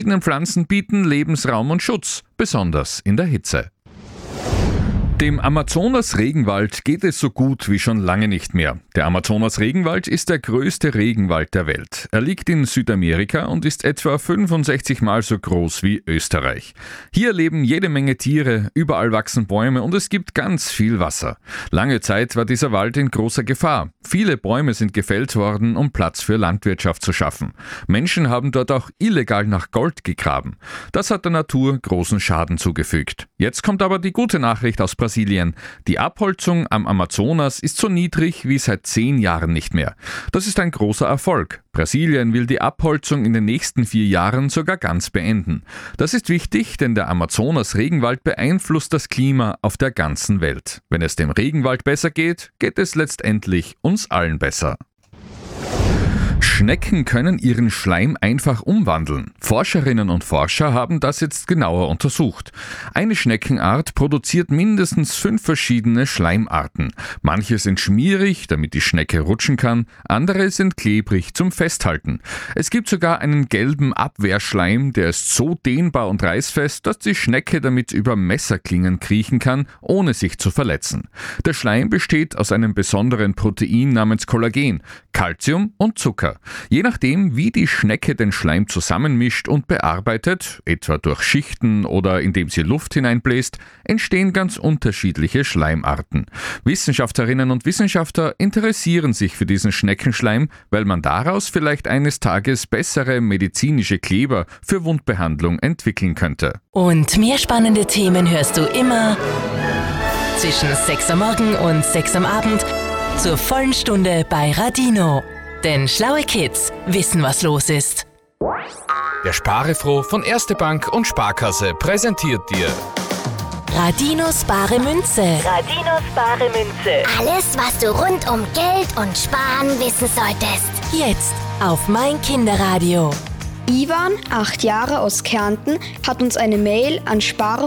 verschiedenen Pflanzen bieten Lebensraum und Schutz, besonders in der Hitze. Dem Amazonas-Regenwald geht es so gut wie schon lange nicht mehr. Der Amazonas-Regenwald ist der größte Regenwald der Welt. Er liegt in Südamerika und ist etwa 65 Mal so groß wie Österreich. Hier leben jede Menge Tiere, überall wachsen Bäume und es gibt ganz viel Wasser. Lange Zeit war dieser Wald in großer Gefahr. Viele Bäume sind gefällt worden, um Platz für Landwirtschaft zu schaffen. Menschen haben dort auch illegal nach Gold gegraben. Das hat der Natur großen Schaden zugefügt. Jetzt kommt aber die gute Nachricht aus Brasilien. Die Abholzung am Amazonas ist so niedrig wie seit 10 Jahren nicht mehr. Das ist ein großer Erfolg. Brasilien will die Abholzung in den nächsten 4 Jahren sogar ganz beenden. Das ist wichtig, denn der Amazonas-Regenwald beeinflusst das Klima auf der ganzen Welt. Wenn es dem Regenwald besser geht, geht es letztendlich uns allen besser. Schnecken können ihren Schleim einfach umwandeln. Forscherinnen und Forscher haben das jetzt genauer untersucht. Eine Schneckenart produziert mindestens 5 verschiedene Schleimarten. Manche sind schmierig, damit die Schnecke rutschen kann, andere sind klebrig zum Festhalten. Es gibt sogar einen gelben Abwehrschleim, der ist so dehnbar und reißfest, dass die Schnecke damit über Messerklingen kriechen kann, ohne sich zu verletzen. Der Schleim besteht aus einem besonderen Protein namens Kollagen, Calcium und Zucker. Je nachdem, wie die Schnecke den Schleim zusammenmischt und bearbeitet, etwa durch Schichten oder indem sie Luft hineinbläst, entstehen ganz unterschiedliche Schleimarten. Wissenschaftlerinnen und Wissenschaftler interessieren sich für diesen Schneckenschleim, weil man daraus vielleicht eines Tages bessere medizinische Kleber für Wundbehandlung entwickeln könnte. Und mehr spannende Themen hörst du immer zwischen 6 am Morgen und 6 am Abend zur vollen Stunde bei Radino. Denn schlaue Kids wissen, was los ist. Der Sparefroh von Erste Bank und Sparkasse präsentiert dir Radinos bare Münze. Radinos bare Münze. Alles, was du rund um Geld und Sparen wissen solltest. Jetzt auf mein Kinderradio. Ivan, 8 Jahre, aus Kärnten, hat uns eine Mail an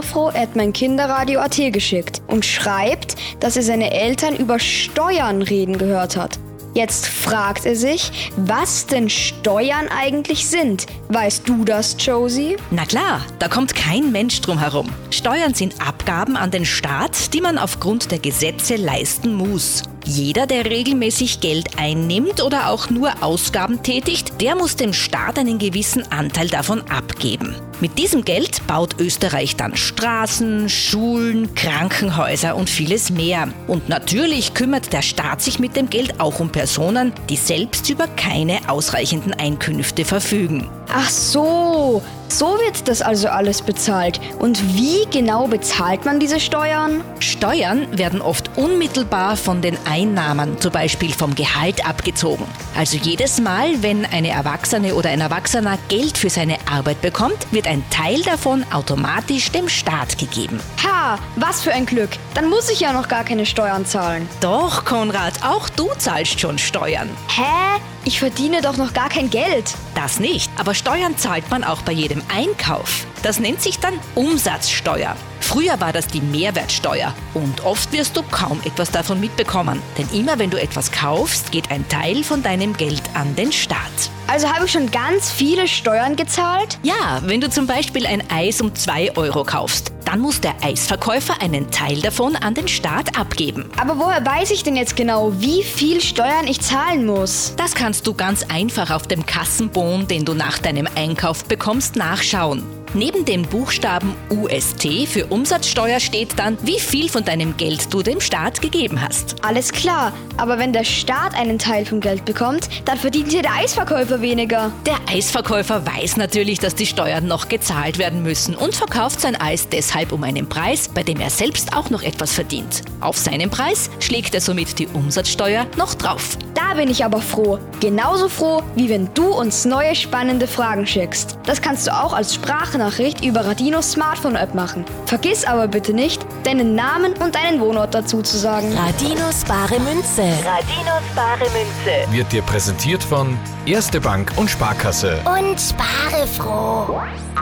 sparefroh@meinkinderradio.at geschickt und schreibt, dass er seine Eltern über Steuern reden gehört hat. Jetzt fragt er sich, was denn Steuern eigentlich sind. Weißt du das, Josie? Na klar, da kommt kein Mensch drum herum. Steuern sind Abgaben an den Staat, die man aufgrund der Gesetze leisten muss. Jeder, der regelmäßig Geld einnimmt oder auch nur Ausgaben tätigt, der muss dem Staat einen gewissen Anteil davon abgeben. Mit diesem Geld baut Österreich dann Straßen, Schulen, Krankenhäuser und vieles mehr. Und natürlich kümmert der Staat sich mit dem Geld auch um Personen, die selbst über keine ausreichenden Einkünfte verfügen. Ach so, so wird das also alles bezahlt. Und wie genau bezahlt man diese Steuern? Steuern werden oft unmittelbar von den Einnahmen, zum Beispiel vom Gehalt, abgezogen. Also jedes Mal, wenn eine Erwachsene oder ein Erwachsener Geld für seine Arbeit bekommt, wird ein Teil davon automatisch dem Staat gegeben. Ha, was für ein Glück. Dann muss ich ja noch gar keine Steuern zahlen. Doch, Konrad, auch du zahlst schon Steuern. Hä? Ich verdiene doch noch gar kein Geld. Das nicht, aber Steuern zahlt man auch bei jedem Einkauf. Das nennt sich dann Umsatzsteuer. Früher war das die Mehrwertsteuer und oft wirst du kaum etwas davon mitbekommen. Denn immer wenn du etwas kaufst, geht ein Teil von deinem Geld an den Staat. Also habe ich schon ganz viele Steuern gezahlt? Ja, wenn du zum Beispiel ein Eis um 2 Euro kaufst, dann muss der Eisverkäufer einen Teil davon an den Staat abgeben. Aber woher weiß ich denn jetzt genau, wie viel Steuern ich zahlen muss? Das kannst du ganz einfach auf dem Kassenbon, den du nach deinem Einkauf bekommst, nachschauen. Neben dem Buchstaben UST für Umsatzsteuer steht dann, wie viel von deinem Geld du dem Staat gegeben hast. Alles klar, aber wenn der Staat einen Teil vom Geld bekommt, dann verdient hier der Eisverkäufer weniger. Der Eisverkäufer weiß natürlich, dass die Steuern noch gezahlt werden müssen und verkauft sein Eis deshalb um einen Preis, bei dem er selbst auch noch etwas verdient. Auf seinen Preis schlägt er somit die Umsatzsteuer noch drauf. Da bin ich aber froh. Genauso froh, wie wenn du uns neue spannende Fragen schickst. Das kannst du auch als Sprachnachricht über Radinos Smartphone-App machen. Vergiss aber bitte nicht, deinen Namen und deinen Wohnort dazu zu sagen. Radinos bare Münze. Radinos bare Münze. wird dir präsentiert von Erste Bank und Sparkasse. Und spare froh.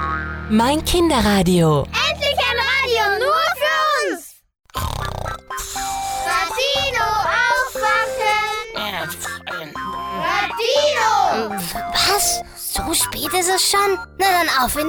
Mein Kinderradio. Endlich ein Radio nur für uns. Radio aufwachen. Radio. Was? So spät ist es schon? Na dann auf in